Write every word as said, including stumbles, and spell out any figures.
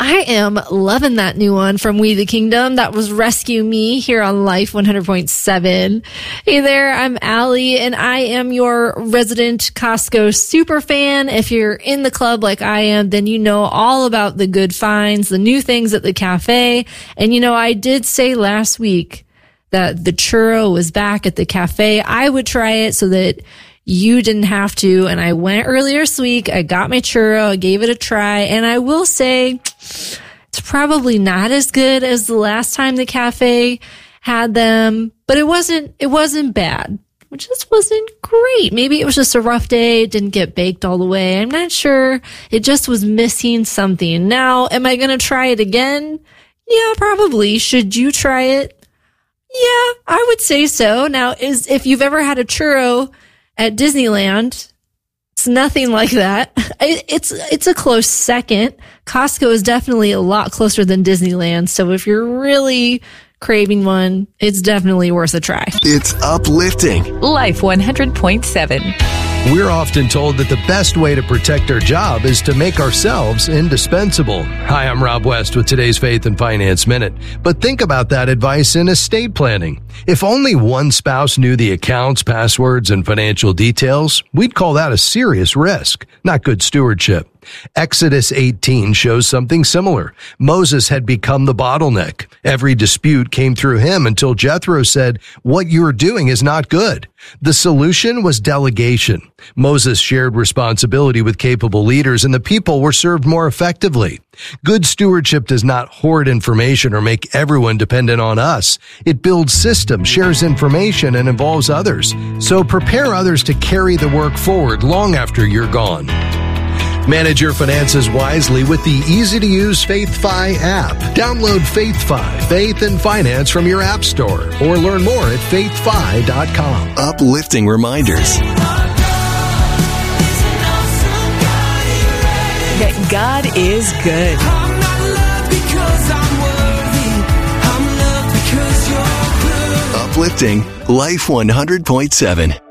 I am loving that new one from We the Kingdom. That was Rescue Me here on Life one hundred point seven. Hey there, I'm Allie, and I am your resident Costco super fan. If you're in the club like I am, then you know all about the good finds, the new things at the cafe. And you know, I did say last week that the churro was back at the cafe. I would try it so that you didn't have to. And I went earlier this week. I got my churro. I gave it a try. And I will say it's probably not as good as the last time the cafe had them, but it wasn't, it wasn't bad. It just wasn't great. Maybe it was just a rough day. It didn't get baked all the way. I'm not sure. It just was missing something. Now, am I going to try it again? Yeah, probably. Should you try it? Yeah, I would say so. Now, is if you've ever had a churro at Disneyland, it's nothing like that. It's it's a close second. Costco is definitely a lot closer than Disneyland. So if you're really craving one, it's definitely worth a try. It's uplifting. Life one hundred point seven. We're often told that the best way to protect our job is to make ourselves indispensable. Hi, I'm Rob West with today's Faith and Finance Minute. But think about that advice in estate planning. If only one spouse knew the accounts, passwords, and financial details, we'd call that a serious risk, not good stewardship. Exodus eighteen shows something similar. Moses had become the bottleneck. Every dispute came through him until Jethro said, "What you're doing is not good." The solution was delegation. Moses shared responsibility with capable leaders, and the people were served more effectively. Good stewardship does not hoard information or make everyone dependent on us. It builds systems, shares information, and involves others. So prepare others to carry the work forward long after you're gone. Manage your finances wisely with the easy-to-use FaithFi app. Download FaithFi, Faith and Finance from your app store, or learn more at faith fi dot com. Uplifting reminders. That God is good. I'm not loved because I'm worthy. I'm loved because you're good. Uplifting Life one hundred point seven.